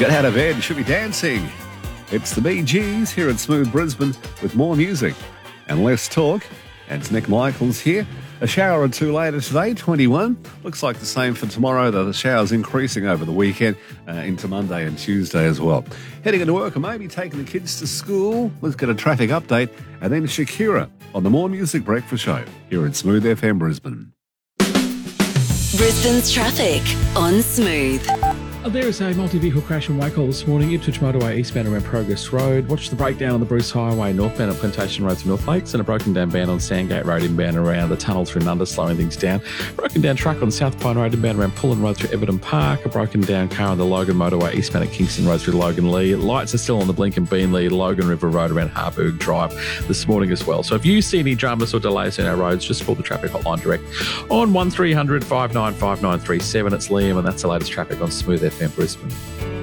Get out of bed, should be dancing. It's the Bee Gees here at Smooth Brisbane with more music and less talk. And it's Nick Michaels here. A shower or two later today, 21. Looks like the same for tomorrow, though the shower's increasing over the weekend into Monday and Tuesday as well. Heading into work or maybe taking the kids to school. Let's get a traffic update. And then Shakira on the More Music Breakfast Show here at Smooth FM Brisbane. Brisbane's traffic on Smooth. There is a multi-vehicle crash in Wacol this morning, Ipswich Motorway eastbound around Progress Road. Watch the breakdown on the Bruce Highway northbound at Plantation Road to North Lakes, and a broken down van on Sandgate Road inbound around the tunnel through Nunda, slowing things down. Broken down truck on South Pine Road inbound around Pullen Road through Everton Park. A broken down car on the Logan Motorway eastbound at Kingston Road through Logan Lee. Lights are still on the Blink and Beanley, Logan River Road around Harburg Drive this morning as well. So if you see any dramas or delays in our roads, just call the traffic hotline direct on 1300 595937. It's Liam, and that's the latest traffic on Smooth FM Brisbane.